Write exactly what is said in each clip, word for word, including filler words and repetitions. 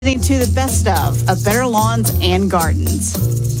Listening to the best of, of Better Lawns and Gardens.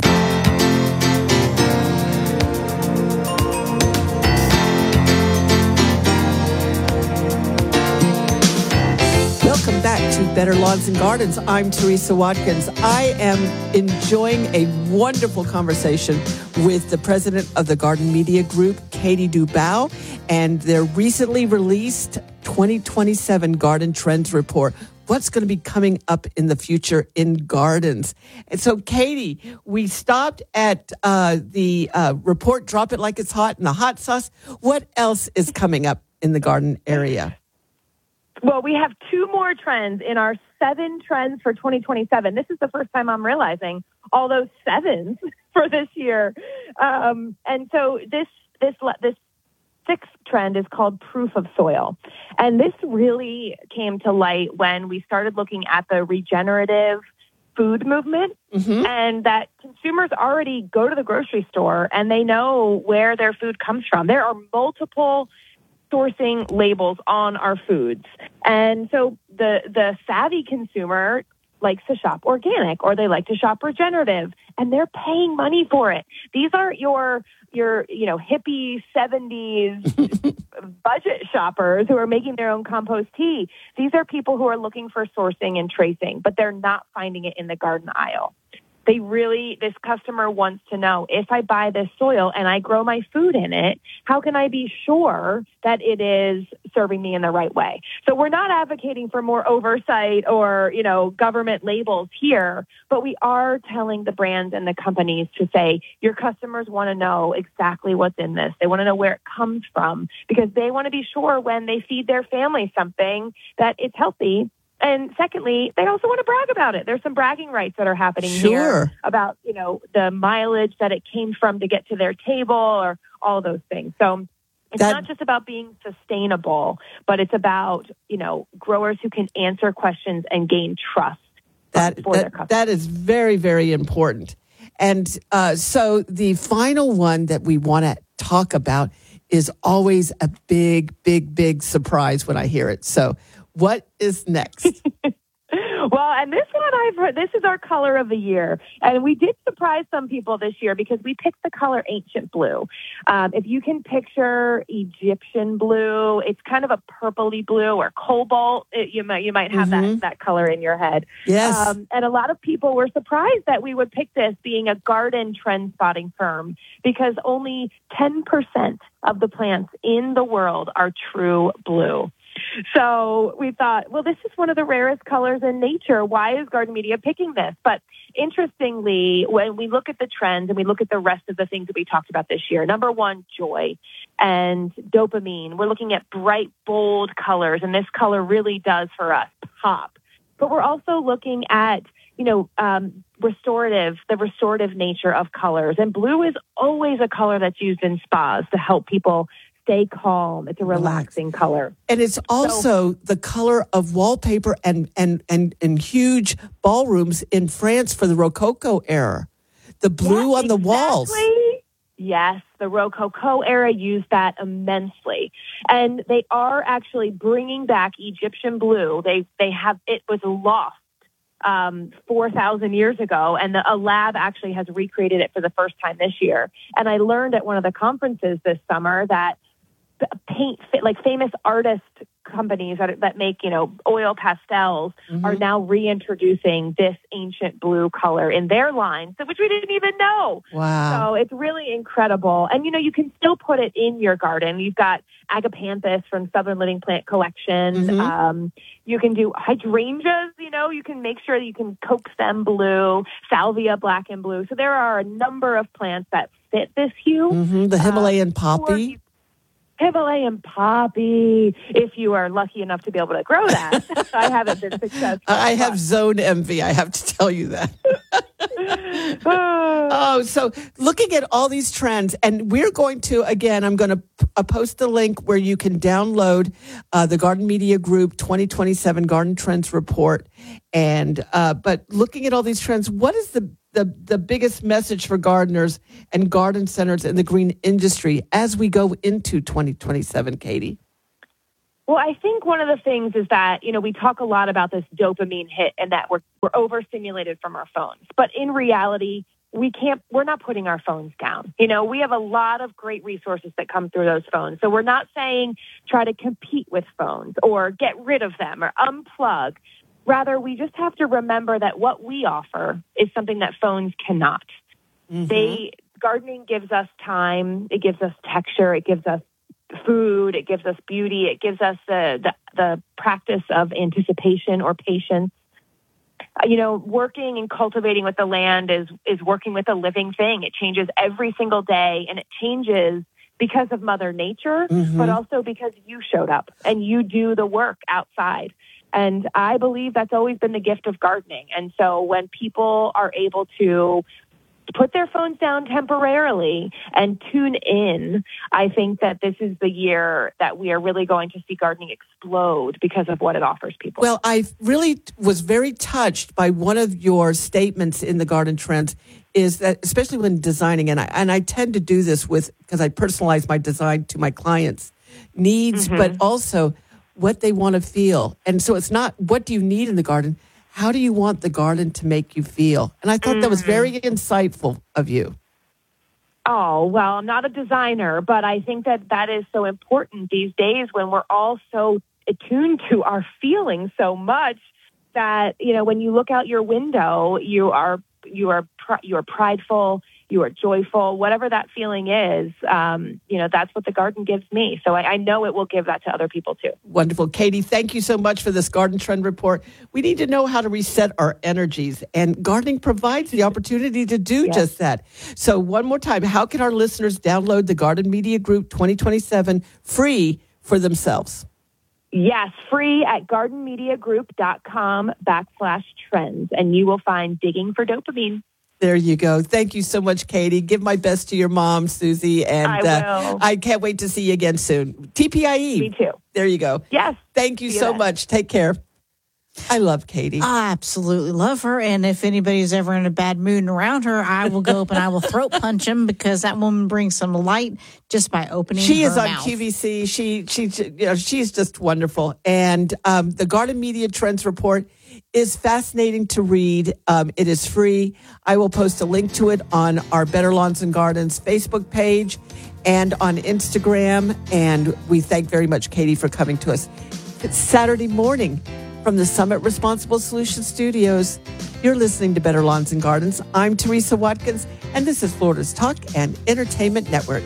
Welcome back to Better Lawns and Gardens. I'm Teresa Watkins. I am enjoying a wonderful conversation with the president of the Garden Media Group, Katie Dubow, and their recently released twenty twenty-seven Garden Trends Report. What's going to be coming up in the future in gardens? And so, Katie, we stopped at uh, the uh, report, Drop It Like It's Hot, and the hot sauce. What else is coming up in the garden area? Well, we have two more trends in our seven trends for twenty twenty-seven. This is the first time I'm realizing all those sevens for this year. Um, and so this this this sixth trend is called proof of soil. And this really came to light when we started looking at the regenerative food movement, mm-hmm. and that consumers already go to the grocery store and they know where their food comes from. There are multiple sourcing labels on our foods. And so the the savvy consumer likes to shop organic, or they like to shop regenerative, and they're paying money for it. These aren't your your you know hippie seventies budget shoppers who are making their own compost tea. These are people who are looking for sourcing and tracing, but they're not finding it in the garden aisle. They really, this customer wants to know, if I buy this soil and I grow my food in it, how can I be sure that it is serving me in the right way? So we're not advocating for more oversight or, you know, government labels here, but we are telling the brands and the companies to say, your customers want to know exactly what's in this. They want to know where it comes from, because they want to be sure when they feed their family something that it's healthy. And secondly, they also want to brag about it. There's some bragging rights that are happening sure. here about, you know, the mileage that it came from to get to their table, or all those things. So it's that, not just about being sustainable, but it's about, you know, growers who can answer questions and gain trust that, for that, their customers. That is very, very important. And uh, so the final one that we want to talk about is always a big, big, big surprise when I hear it. So what is next? Well, and this one I've heard, this is our color of the year. And we did surprise some people this year because we picked the color ancient blue. Um, if you can picture Egyptian blue, it's kind of a purpley blue or cobalt. It, you might you might have mm-hmm. that, that color in your head. Yes. Um, and a lot of people were surprised that we would pick this, being a garden trend spotting firm, because only ten percent of the plants in the world are true blue. So we thought, well, this is one of the rarest colors in nature. Why is Garden Media picking this? But interestingly, when we look at the trends and we look at the rest of the things that we talked about this year, number one, joy and dopamine. We're looking at bright, bold colors, and this color really does for us pop. But we're also looking at, you know, um, restorative, the restorative nature of colors. And blue is always a color that's used in spas to help people stay calm. It's a relaxing Relax. color. And it's also so, the color of wallpaper and, and, and, and huge ballrooms in France for the Rococo era. The blue yes, on the exactly. walls. Yes, the Rococo era used that immensely. And they are actually bringing back Egyptian blue. They they have, it was lost um, four thousand years ago, and the, a lab actually has recreated it for the first time this year. And I learned at one of the conferences this summer that paint, like famous artist companies that, that make, you know, oil pastels mm-hmm. are now reintroducing this ancient blue color in their line, which we didn't even know. Wow. So it's really incredible. And, you know, you can still put it in your garden. You've got agapanthus from Southern Living Plant Collection. Mm-hmm. Um, you can do hydrangeas, you know, you can make sure that you can coax them blue, salvia black and blue. So there are a number of plants that fit this hue. Mm-hmm. The Himalayan um, poppy. Himalayan poppy, if you are lucky enough to be able to grow that. I haven't been successful. I have zone envy, I have to tell you that. Oh, so looking at all these trends, and we're going to, again, I'm going to uh, post the link where you can download uh, the Garden Media Group twenty twenty-seven Garden Trends Report. And uh, but looking at all these trends, what is the The, the biggest message for gardeners and garden centers in the green industry as we go into twenty twenty-seven, Katie? Well, I think one of the things is that, you know, we talk a lot about this dopamine hit and that we're, we're overstimulated from our phones. But in reality, we can't, we're not putting our phones down. You know, we have a lot of great resources that come through those phones. So we're not saying try to compete with phones or get rid of them or unplug. Rather, we just have to remember that what we offer is something that phones cannot. Mm-hmm. They, gardening gives us time. It gives us texture. It gives us food. It gives us beauty. It gives us the, the, the practice of anticipation or patience. You know, working and cultivating with the land is, is working with a living thing. It changes every single day, and it changes because of Mother Nature, mm-hmm. but also because you showed up and you do the work outside. And I believe that's always been the gift of gardening. And so when people are able to put their phones down temporarily and tune in, I think that this is the year that we are really going to see gardening explode because of what it offers people. Well, I really was very touched by one of your statements in the Garden Trends, is that, especially when designing, and I, and I tend to do this with, because I personalize my design to my clients' needs, mm-hmm. but also what they want to feel. And so it's not, what do you need in the garden? How do you want the garden to make you feel? And I thought mm-hmm. that was very insightful of you. Oh, well, I'm not a designer, but I think that that is so important these days when we're all so attuned to our feelings so much that, you know, when you look out your window, you are you are you are prideful, you are joyful, whatever that feeling is. Um, you know, that's what the garden gives me. So I, I know it will give that to other people too. Wonderful. Katie, thank you so much for this Garden Trend Report. We need to know how to reset our energies, and gardening provides the opportunity to do yes. just that. So one more time, how can our listeners download the Garden Media Group twenty twenty-seven free for themselves? Yes, free at gardenmediagroup.com backslash trends, and you will find Digging for Dopamine. There you go. Thank you so much, Katie. Give my best to your mom, Susie, and I will. Uh, I can't wait to see you again soon. T P I E. Me too. There you go. Yes. Thank you so much. Take care. I love Katie. I absolutely love her. And if anybody's ever in a bad mood around her, I will go up and I will throat punch him, because that woman brings some light just by opening she her is on mouth. Q V C. She, she, you know, she's just wonderful. And um, the Garden Media Trends Report is fascinating to read. Um, it is free. I will post a link to it on our Better Lawns and Gardens Facebook page and on Instagram. And we thank very much Katie for coming to us. It's Saturday morning from the Summit Responsible Solutions Studios. You're listening to Better Lawns and Gardens. I'm Teresa Watkins, and this is Florida's Talk and Entertainment Network.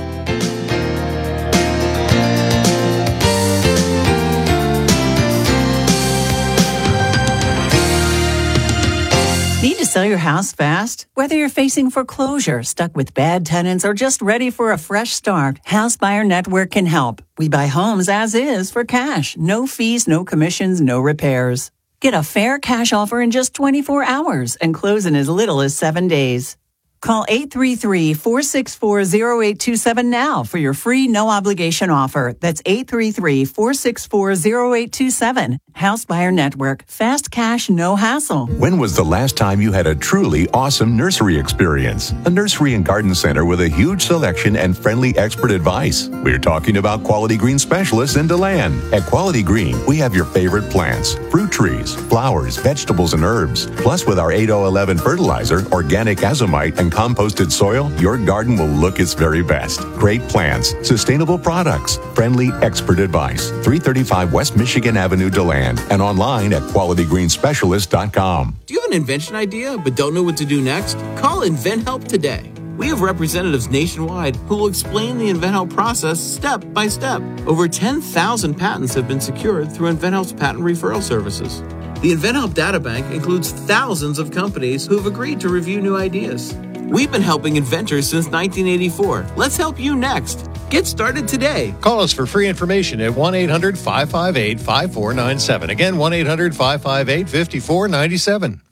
Need to sell your house fast? Whether you're facing foreclosure, stuck with bad tenants, or just ready for a fresh start, House Buyer Network can help. We buy homes as is for cash. No fees, no commissions, no repairs. Get a fair cash offer in just twenty-four hours and close in as little as seven days. Call eight three three, four six four, zero eight two seven now for your free no-obligation offer. That's eight three three, four six four, zero eight two seven. House Buyer Network. Fast cash, no hassle. When was the last time you had a truly awesome nursery experience? A nursery and garden center with a huge selection and friendly expert advice. We're talking about Quality Green Specialists in DeLand. At Quality Green, we have your favorite plants, fruit trees, flowers, vegetables, and herbs. Plus, with our eight oh eleven fertilizer, organic azomite, and composted soil, your garden will look its very best. Great plants, sustainable products, friendly expert advice. three thirty-five West Michigan Avenue, DeLand, and online at quality green specialist dot com. Do you have an invention idea but don't know what to do next? Call InventHelp today. We have representatives nationwide who will explain the InventHelp process step by step. Over ten thousand patents have been secured through InventHelp's patent referral services. The InventHelp Databank includes thousands of companies who have agreed to review new ideas. We've been helping inventors since nineteen eighty-four. Let's help you next. Get started today. Call us for free information at one eight hundred, five five eight, five four nine seven. Again, one eight hundred, five five eight, five four nine seven.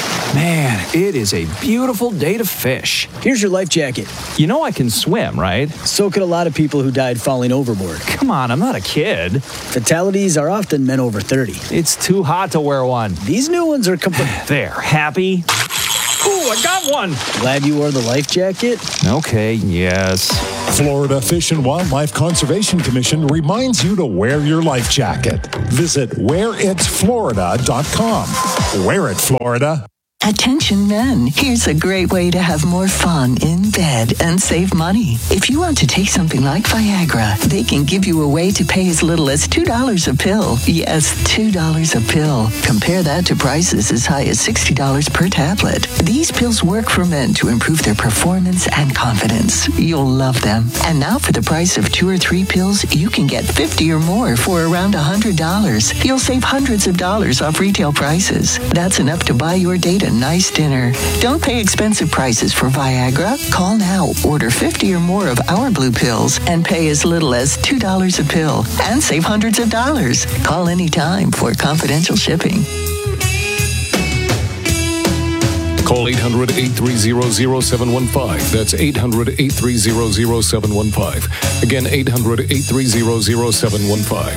Man, it is a beautiful day to fish. Here's your life jacket. You know I can swim, right? So could a lot of people who died falling overboard. Come on, I'm not a kid. Fatalities are often men over thirty. It's too hot to wear one. These new ones are complete. There, happy? Ooh, I got one. Glad you wore the life jacket? Okay, yes. Florida Fish and Wildlife Conservation Commission reminds you to wear your life jacket. Visit wear it florida dot com. Wear it, Florida. Attention men, here's a great way to have more fun in bed and save money. If you want to take something like Viagra, they can give you a way to pay as little as two dollars a pill. Yes, two dollars a pill. Compare that to prices as high as sixty dollars per tablet. These pills work for men to improve their performance and confidence. You'll love them. And now for the price of two or three pills, you can get fifty or more for around one hundred dollars. You'll save hundreds of dollars off retail prices. That's enough to buy your date a nice dinner. Don't pay expensive prices for Viagra. Call now, order fifty or more of our blue pills, and pay as little as two dollars a pill and save hundreds of dollars. Call anytime for confidential shipping. Call eight hundred, eight three zero, zero seven one five. That's eight hundred, eight three zero, zero seven one five. Again, eight hundred, eight three zero, zero seven one five.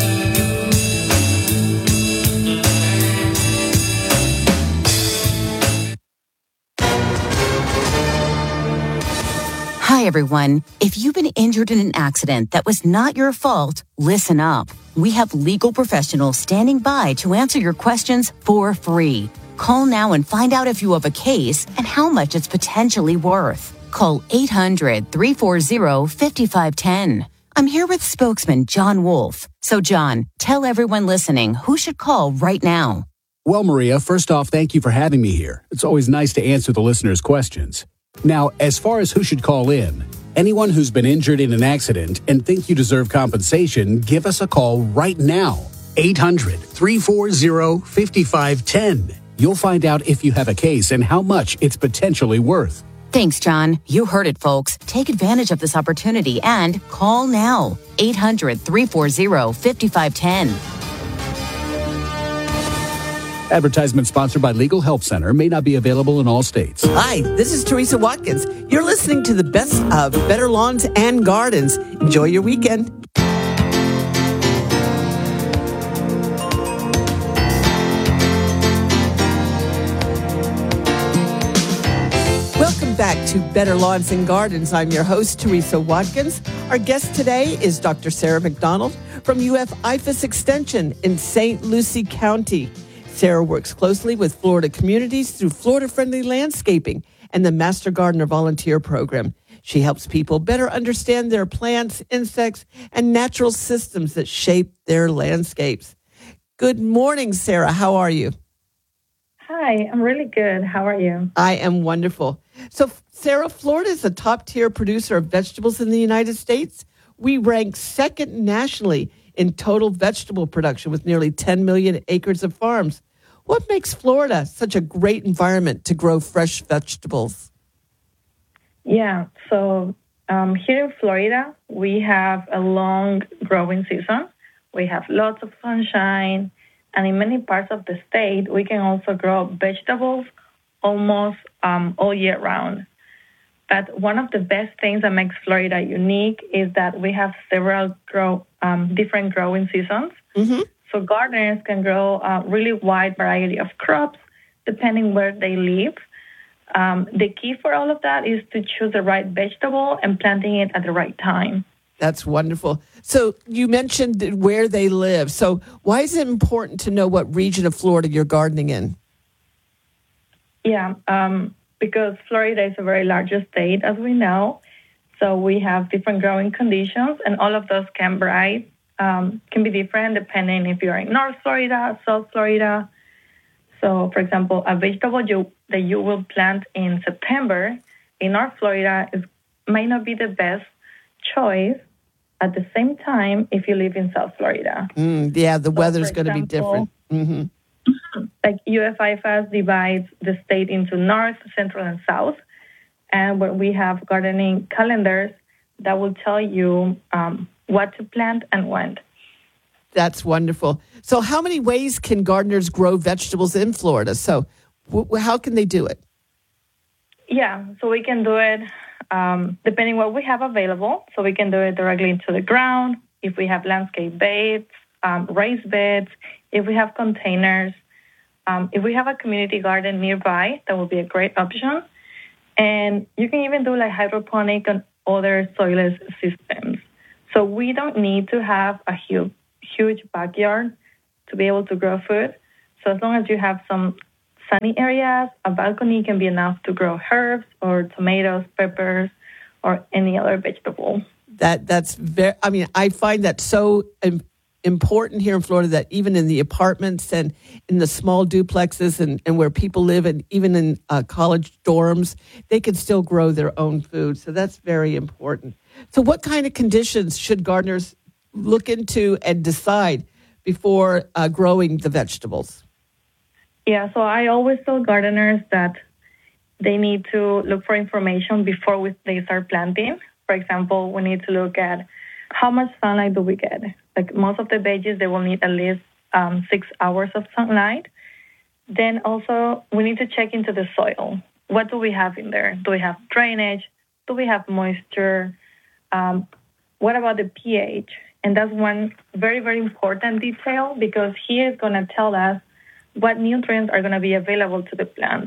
Hi, everyone. If you've been injured in an accident that was not your fault, listen up. We have legal professionals standing by to answer your questions for free. Call now and find out if you have a case and how much it's potentially worth. Call eight hundred, three four zero, five five one zero. I'm here with spokesman John Wolf. So, John, tell everyone listening who should call right now. Well, Maria, first off, thank you for having me here. It's always nice to answer the listeners' questions. Now, as far as who should call in, anyone who's been injured in an accident and think you deserve compensation, give us a call right now. eight hundred, three four zero, five five one zero. You'll find out if you have a case and how much it's potentially worth. Thanks, John. You heard it, folks. Take advantage of this opportunity and call now. eight hundred, three four zero, five five one zero. Advertisement sponsored by Legal Help Center. May not be available in all states. Hi, this is Teresa Watkins. You're listening to the best of Better Lawns and Gardens. Enjoy your weekend. Welcome back to Better Lawns and Gardens. I'm your host, Teresa Watkins. Our guest today is Doctor Sarah McDonald from U F I F A S Extension in Saint Lucie County. Sarah works closely with Florida communities through Florida-friendly landscaping and the Master Gardener Volunteer Program. She helps people better understand their plants, insects, and natural systems that shape their landscapes. Good morning, Sarah. How are you? Hi, I'm really good. How are you? I am wonderful. So, Sarah, Florida is a top-tier producer of vegetables in the United States. We rank second nationally in total vegetable production with nearly ten million acres of farms. What makes Florida such a great environment to grow fresh vegetables? Yeah, so um, here in Florida, we have a long growing season. We have lots of sunshine, and in many parts of the state, we can also grow vegetables almost um, all year round. But one of the best things that makes Florida unique is that we have several grow um, different growing seasons. Mm-hmm. So gardeners can grow a really wide variety of crops depending where they live. Um, the key for all of that is to choose the right vegetable and planting it at the right time. That's wonderful. So you mentioned where they live. So why is it important to know what region of Florida you're gardening in? Yeah, um, because Florida is a very large state, as we know. So we have different growing conditions, and all of those can vary, um, can be different depending if you're in North Florida, South Florida. So, for example, a vegetable you, that you will plant in September in North Florida is, might not be the best choice at the same time if you live in South Florida. Mm, yeah, the so weather's going to be different. Mm-hmm. Like U F I F A S divides the state into North, Central, and South. And where we have gardening calendars that will tell you um, what to plant and when. That's wonderful. So how many ways can gardeners grow vegetables in Florida? So w- how can they do it? Yeah, so we can do it um, depending what we have available. So we can do it directly into the ground. If we have landscape beds, um, raised beds, if we have containers, um, if we have a community garden nearby, that would be a great option. And you can even do like hydroponic other soilless systems. So we don't need to have a huge, huge backyard to be able to grow food. So as long as you have some sunny areas, a balcony can be enough to grow herbs or tomatoes, peppers, or any other vegetable. That that's very. I mean, I find that so im- important here in Florida that even in the apartments and in the small duplexes and, and where people live, and even in uh, college dorms, they can still grow their own food. So that's very important. So, what kind of conditions should gardeners look into and decide before uh, growing the vegetables? Yeah, so I always tell gardeners that they need to look for information before we, they start planting. For example, we need to look at how much sunlight do we get. Like most of the veggies, they will need at least um, six hours of sunlight. Then also, we need to check into the soil. What do we have in there? Do we have drainage? Do we have moisture? Um, what about the pH? And that's one very, very important detail because he is going to tell us what nutrients are going to be available to the plant.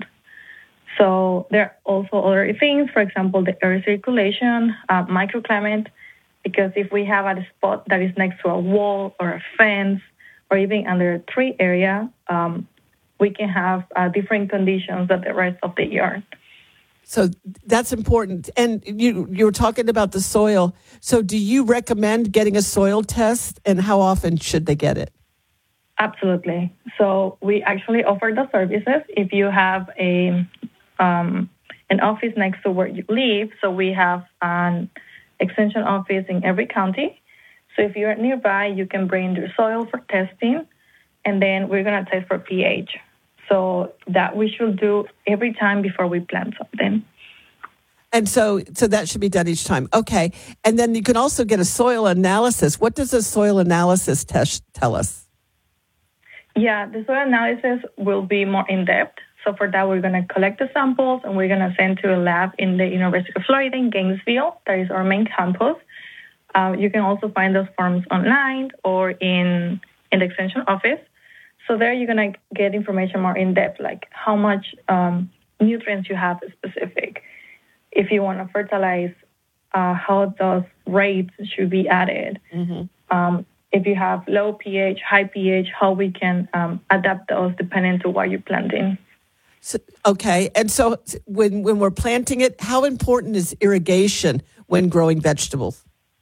So there are also other things, for example, the air circulation, uh, microclimate, because if we have a spot that is next to a wall or a fence or even under a tree area, um, we can have uh, different conditions than the rest of the yard. So that's important. And you you were talking about the soil. So do you recommend getting a soil test, and how often should they get it? Absolutely. So we actually offer the services if you have a um, an office next to where you live. So we have an extension office in every county. So if you're nearby, you can bring your soil for testing, and then we're going to test for pH. So that we should do every time before we plant something. And so so that should be done each time. Okay. And then you can also get a soil analysis. What does a soil analysis test tell us? Yeah, the soil analysis will be more in-depth. So for that, we're going to collect the samples, and we're going to send to a lab in the University of Florida in Gainesville. That is our main campus. Uh, you can also find those forms online or in, in the extension office. So there you're going to get information more in-depth, like how much um, nutrients you have specific. If you want to fertilize, uh, how those rates should be added. Mm-hmm. Um, if you have low pH, high pH, how we can um, adapt those depending to what you're planting. So, okay. And so when, when we're planting it, how important is irrigation when growing vegetables?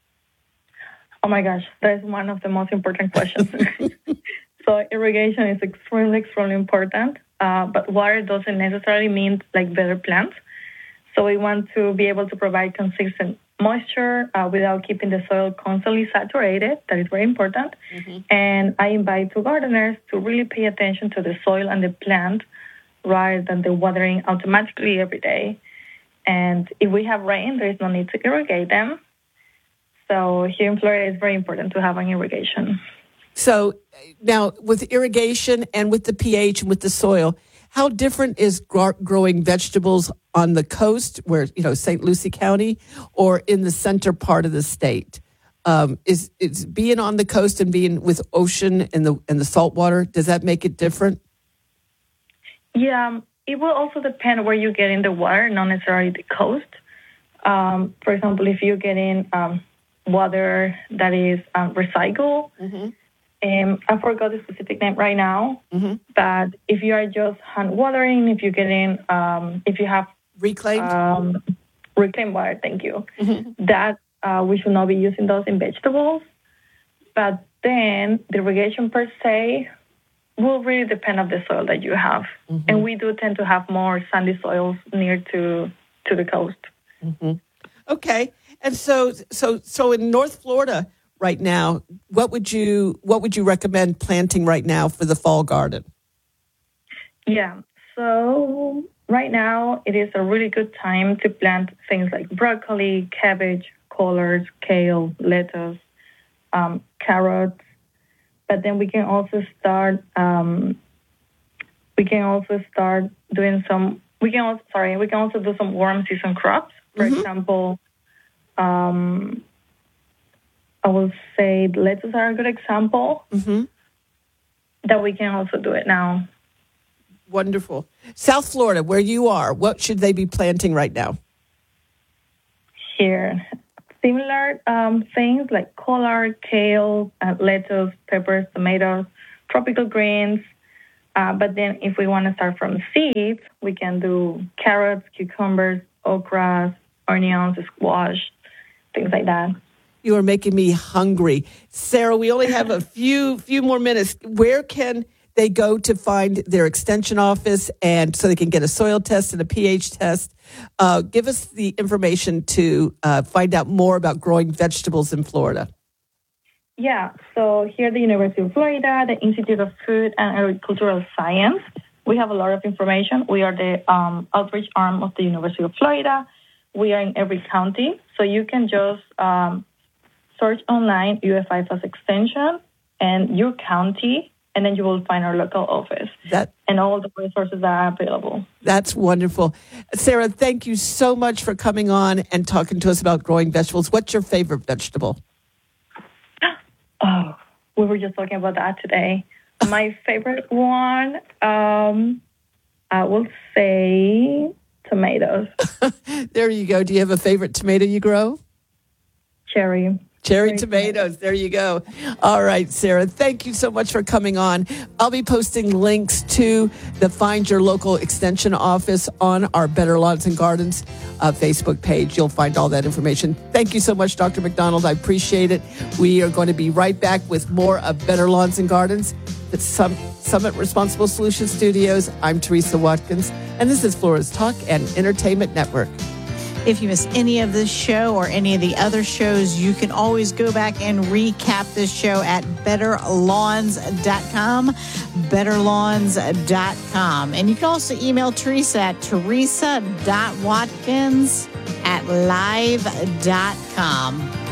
Oh, my gosh. That is one of the most important questions. So irrigation is extremely, extremely important, uh, but water doesn't necessarily mean like better plants. So we want to be able to provide consistent moisture uh, without keeping the soil constantly saturated. That is very important. Mm-hmm. And I invite two gardeners to really pay attention to the soil and the plant rather than the watering automatically every day. And if we have rain, there is no need to irrigate them. So here in Florida, it's very important to have an irrigation. So now with irrigation and with the pH and with the soil, how different is gr- growing vegetables on the coast where, you know, Saint Lucie County or in the center part of the state? Um, is, is being on the coast and being with ocean and the, and the salt water, does that make it different? Yeah, it will also depend where you get in the water, not necessarily the coast. Um, for example, if you get in um, water that is um, recycled, mm-hmm. Um, I forgot the specific name right now, mm-hmm. but if you are just hand watering, if you get in, um, if you have reclaimed um, reclaimed water, thank you, mm-hmm. that uh, we should not be using those in vegetables. But then the irrigation per se will really depend on the soil that you have, mm-hmm. and we do tend to have more sandy soils near to to the coast. Mm-hmm. Okay, and so so so in North Florida right now, what would you what would you recommend planting right now for the fall garden? Yeah, so right now it is a really good time to plant things like broccoli, cabbage, collards, kale, lettuce, um, carrots. But then we can also start. Um, we can also start doing some. We can also sorry. We can also do some warm season crops. For mm-hmm. example. Um, I will say lettuce are a good example mm-hmm. that we can also do it now. Wonderful. South Florida, where you are, what should they be planting right now? here. Similar um, things like collard, kale, uh, lettuce, peppers, tomatoes, tropical greens. Uh, but then if we want to start from seeds, we can do carrots, cucumbers, okra, onions, squash, things like that. You are making me hungry. Sarah, we only have a few few more minutes. Where can they go to find their extension office and so they can get a soil test and a pH test? Uh, give us the information to uh, find out more about growing vegetables in Florida. Yeah, so here at the University of Florida, the Institute of Food and Agricultural Science, we have a lot of information. We are the um, outreach arm of the University of Florida. We are in every county, so you can just um, search online U F I F A S Extension and your county, and then you will find our local office that, and all the resources that are available. That's wonderful. Sarah, thank you so much for coming on and talking to us about growing vegetables. What's your favorite vegetable? Oh, we were just talking about that today. My favorite one, um, I will say tomatoes. There you go. Do you have a favorite tomato you grow? Cherry. Cherry, Cherry tomatoes. tomatoes. There you go. All right, Sarah, thank you so much for coming on. I'll be posting links to the Find Your Local Extension Office on our Better Lawns and Gardens uh, Facebook page. You'll find all that information. Thank you so much, Doctor McDonald. I appreciate it. We are going to be right back with more of Better Lawns and Gardens at Summit Responsible Solutions Studios. I'm Teresa Watkins, and this is Florida's Talk and Entertainment Network. If you miss any of this show or any of the other shows, you can always go back and recap this show at better lawns dot com, better lawns dot com. And you can also email Teresa at teresa dot watkins at live dot com.